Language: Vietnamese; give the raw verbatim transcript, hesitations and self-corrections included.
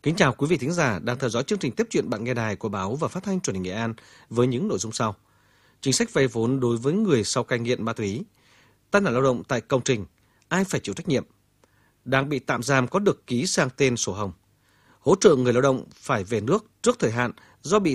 Kính chào quý vị thính giả đang theo dõi chương trình Tiếp chuyện bạn nghe đài của Báo và Phát thanh Truyền hình Nghệ An với những nội dung sau. Chính sách vay vốn đối với người sau cai nghiện ma túy, tai nạn lao động tại công trình, ai phải chịu trách nhiệm, đang bị tạm giam có được ký sang tên sổ hồng, hỗ trợ người lao động phải về nước trước thời hạn do bị